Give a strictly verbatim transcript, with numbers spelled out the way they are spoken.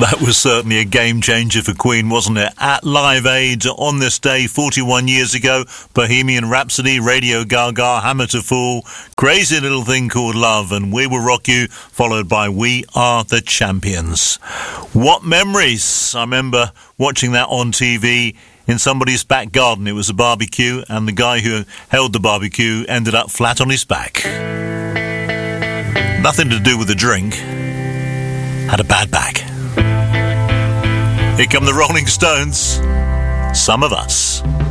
That was certainly a game changer for Queen, wasn't it? At Live Aid on this day forty-one years ago, Bohemian Rhapsody, Radio Gaga, Hammer to Fall, Crazy Little Thing Called Love, and We Will Rock You, followed by We Are the Champions. What memories! I remember watching that on T V in somebody's back garden. It was a barbecue, and the guy who held the barbecue ended up flat on his back. Nothing to do with the drink. Had a bad back. Here come the Rolling Stones. Some of Us.